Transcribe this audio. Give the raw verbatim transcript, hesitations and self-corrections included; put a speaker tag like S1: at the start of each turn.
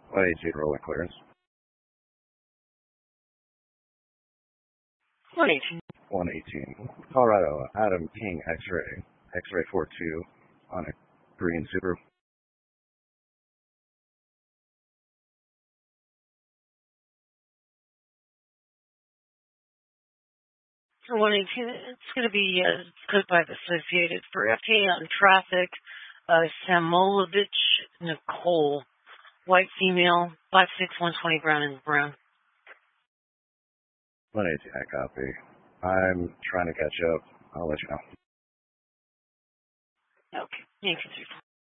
S1: one eighteen, rolling clearance.
S2: one eighteen.
S1: one eighteen. Colorado, Adam King, X-ray. X-ray four two on a green Subaru.
S2: For one eighteen, it's going to be uh, code by the Associated for F T A on traffic. Uh, Samolovich Nicole, white female, five six, one twenty, brown and brown.
S1: one eighteen, I copy. I'm trying to catch up. I'll let you know.
S2: Okay. You can